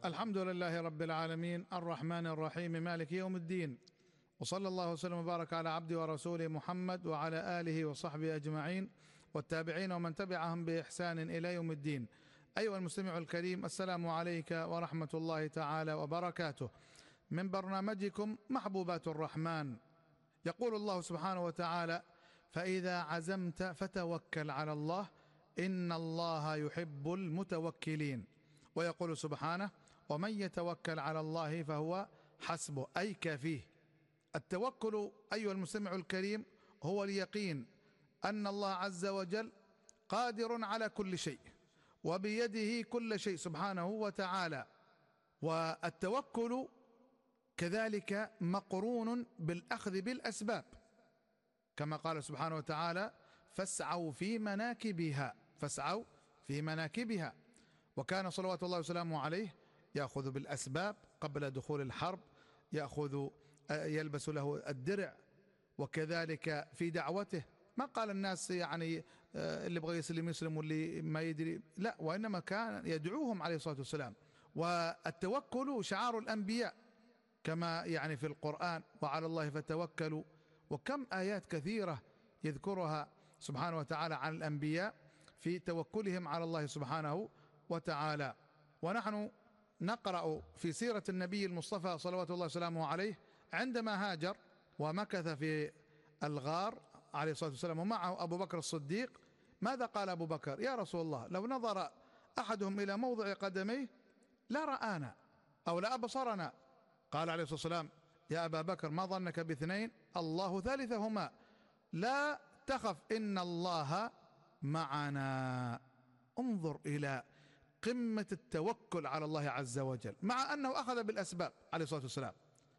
الحمد لله رب العالمين الرحمن الرحيم مالك يوم الدين، وصلى الله وسلم وبارك على عبده ورسوله محمد وعلى آله وصحبه أجمعين والتابعين ومن تبعهم بإحسان إلى يوم الدين. أيها المستمع الكريم، السلام عليك ورحمة الله تعالى وبركاته، من برنامجكم محبوبات الرحمن. يقول الله سبحانه وتعالى: فإذا عزمت فتوكل على الله إن الله يحب المتوكلين. ويقول سبحانه: ومن يتوكل على الله فهو حسبه، أي كافيه. التوكل أيها المستمع الكريم هو اليقين أن الله عز وجل قادر على كل شيء وبيده كل شيء سبحانه وتعالى. والتوكل كذلك مقرون بالأخذ بالأسباب، كما قال سبحانه وتعالى: فاسعوا في مناكبها، فاسعوا في مناكبها. وكان صلوات الله وسلامه عليه يأخذ بالأسباب قبل دخول الحرب، يلبس له الدرع، وكذلك في دعوته. ما قال الناس يعني اللي بغى يسلم يسلم واللي ما يدري، لا، وإنما كان يدعوهم عليه الصلاة والسلام. والتوكل شعار الأنبياء كما يعني في القرآن: وعلى الله فتوكلوا. وكم آيات كثيرة يذكرها سبحانه وتعالى عن الأنبياء في توكلهم على الله سبحانه وتعالى. ونحن نقرأ في سيرة النبي المصطفى صلوات الله وسلامه عليه عندما هاجر ومكث في الغار عليه الصلاة والسلام ومعه أبو بكر الصديق. ماذا قال أبو بكر؟ يا رسول الله، لو نظر أحدهم إلى موضع قدميه لا رآنا أو لا أبصرنا. قال عليه الصلاة والسلام: يا أبا بكر، ما ظنك باثنين الله ثالثهما، لا تخف إن الله معنا. انظر إلى قمة التوكل على الله عز وجل، مع أنه أخذ بالأسباب عليه الصلاة والسلام.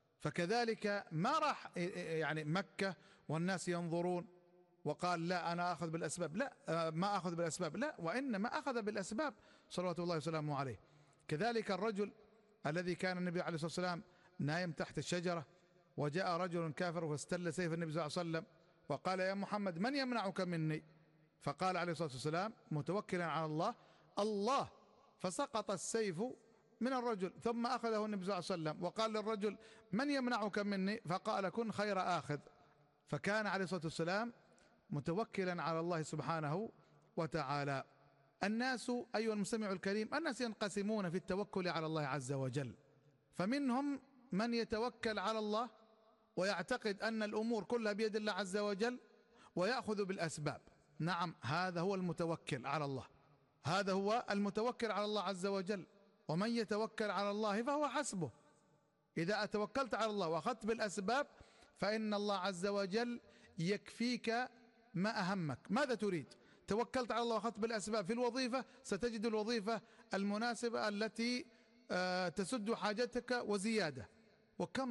فكذلك ما راح يعني مكة والناس ينظرون وقال: لا أنا أخذ بالأسباب، لا، ما أخذ بالأسباب، لا، وإنما أخذ بالأسباب صلوات الله وسلامه عليه. كذلك الرجل الذي كان النبي عليه الصلاة والسلام نايم تحت الشجرة، وجاء رجل كافر واستل سيف النبي صلى الله عليه وسلم وقال: يا محمد، من يمنعك مني؟ فقال عليه الصلاة والسلام متوكلا على الله: الله. فسقط السيف من الرجل، ثم أخذه النبي صلى الله عليه وسلم وقال للرجل: من يمنعك مني؟ فقال: كن خير آخذ. فكان عليه الصلاة والسلام متوكلا على الله سبحانه وتعالى. الناس أيها المستمع الكريم، الناس ينقسمون في التوكل على الله عز وجل، فمنهم من يتوكل على الله ويعتقد أن الأمور كلها بيد الله عز وجل ويأخذ بالأسباب. نعم، هذا هو المتوكل على الله، هذا هو المتوكل على الله عز وجل. ومن يتوكل على الله فهو حسبه. إذا توكلت على الله وأخذت بالأسباب فإن الله عز وجل يكفيك ما أهمك. ماذا تريد؟ توكلت على الله وأخذت بالأسباب في الوظيفة، ستجد الوظيفة المناسبة التي تسد حاجتك وزيادة. وكم